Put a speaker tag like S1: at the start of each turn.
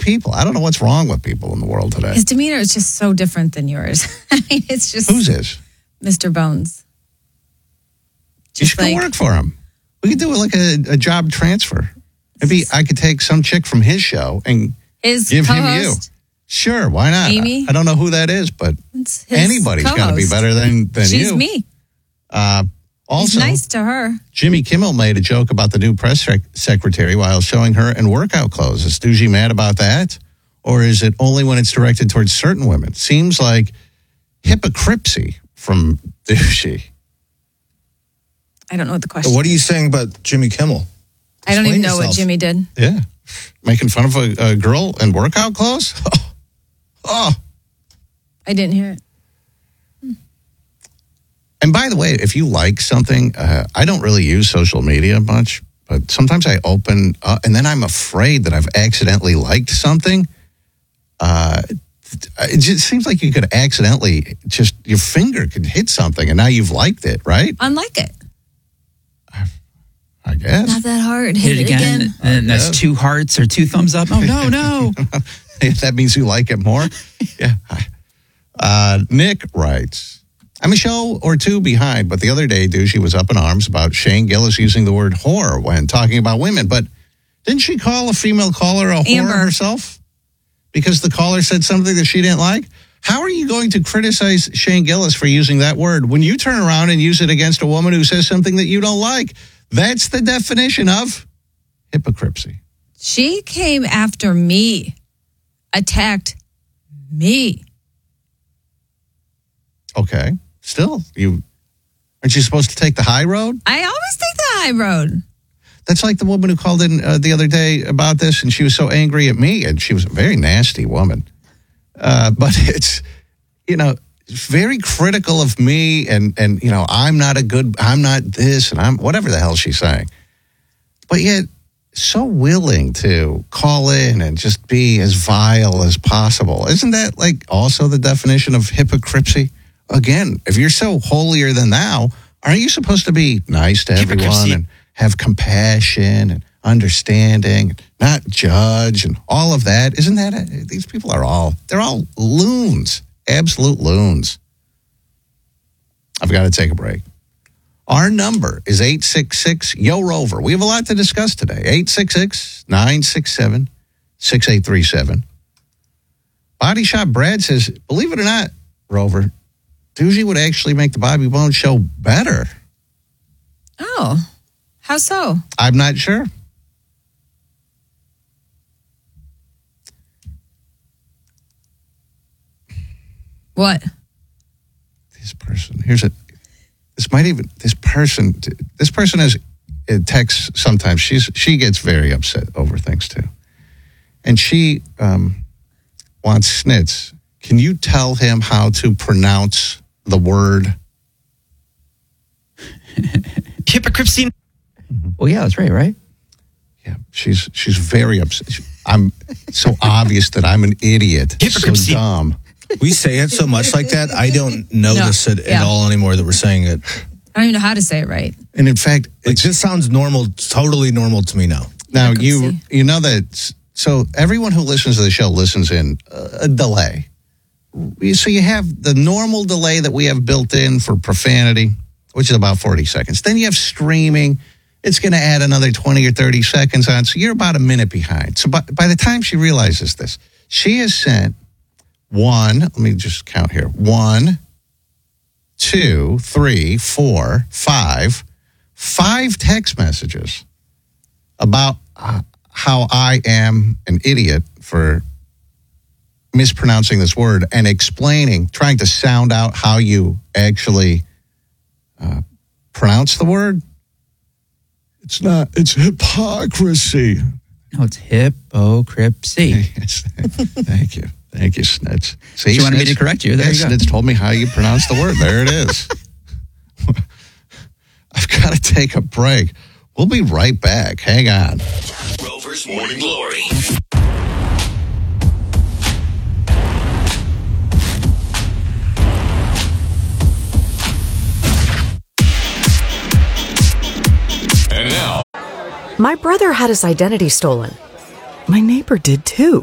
S1: people. I don't know what's wrong with people in the world today.
S2: His demeanor is just so different than yours. I mean, it's just...
S1: Who's this?
S2: Mr. Bones.
S1: You should go work for him. We could do it like a job transfer. Maybe I could take some chick from his show and give him you. Sure, why not?
S2: Amy?
S1: I don't know who that is, but anybody's got to be better than
S2: She's
S1: you.
S2: She's me.
S1: Also,
S2: he's nice to her.
S1: Jimmy Kimmel made a joke about the new press secretary while showing her in workout clothes. Is Doogie mad about that? Or is it only when it's directed towards certain women? Seems like hypocrisy from Doogie.
S2: I don't know what the question is.
S3: What are you saying about Jimmy Kimmel?
S2: I don't even know what Jimmy did.
S1: Yeah. Making fun of a girl in workout clothes? Oh.
S2: I didn't hear it.
S1: And by the way, if you like something, I don't really use social media much, but sometimes I open and then I'm afraid that I've accidentally liked something. It just seems like you could accidentally your finger could hit something and now you've liked it, right?
S2: Unlike it.
S1: I guess.
S2: Not that hard.
S4: Hit it again. And that's 2 hearts or 2 thumbs up. Oh, no.
S1: That means you like it more? Yeah. Nick writes, I'm a show or 2 behind, but the other day, Doogie was up in arms about Shane Gillis using the word whore when talking about women. But didn't she call a female caller a whore herself? Because the caller said something that she didn't like? How are you going to criticize Shane Gillis for using that word when you turn around and use it against a woman who says something that you don't like? That's the definition of hypocrisy.
S2: She came after me, attacked me.
S1: Okay. Still, aren't you supposed to take the high road?
S2: I always take the high road.
S1: That's like the woman who called in the other day about this, and she was so angry at me, and she was a very nasty woman. But it's, very critical of me, and I'm not this, and I'm whatever the hell she's saying. But yet, so willing to call in and just be as vile as possible. Isn't that like also the definition of hypocrisy? Again, if you're so holier than thou, aren't you supposed to be nice to everyone and have compassion and understanding, and not judge and all of that? Isn't that these people they're all loons, absolute loons. I've got to take a break. Our number is 866-YO-ROVER. We have a lot to discuss today. 866-967-6837. Body Shop Brad says, believe it or not, Rover, Doogie would actually make the Bobby Bones show better.
S2: Oh, how so?
S1: I'm not sure.
S2: What?
S1: This person, this person has texts sometimes. She gets very upset over things too. And she wants Snitz. Can you tell him how to pronounce the word
S4: hypocrisy? Well, yeah, that's right?
S1: Yeah, she's very upset. I'm so obvious that I'm an idiot.
S4: Hypocrisy.
S1: So dumb.
S3: We say it so much like that, I don't notice it at all anymore that we're saying it.
S2: I don't even know how to say it right.
S1: And in fact,
S3: it just sounds normal, totally normal to me now.
S1: Now, you know that, so everyone who listens to the show listens in a delay. So you have the normal delay that we have built in for profanity, which is about 40 seconds. Then you have streaming. It's going to add another 20 or 30 seconds on. So you're about a minute behind. So by the time she realizes this, she has sent let me just count here. 1, 2, 3, 4, 5 text messages about how I am an idiot for mispronouncing this word and trying to sound out how you actually pronounce the word. It's hypocrisy.
S4: No, it's hypocrisy.
S1: Thank you. Thank you, Snitz. See,
S4: you wanted me to correct you. There you go.
S1: Snitz told me how you pronounce the word. There it is. I've got to take a break. We'll be right back. Hang on.
S5: Rover's Morning Glory.
S6: My brother had his identity stolen. My neighbor did too.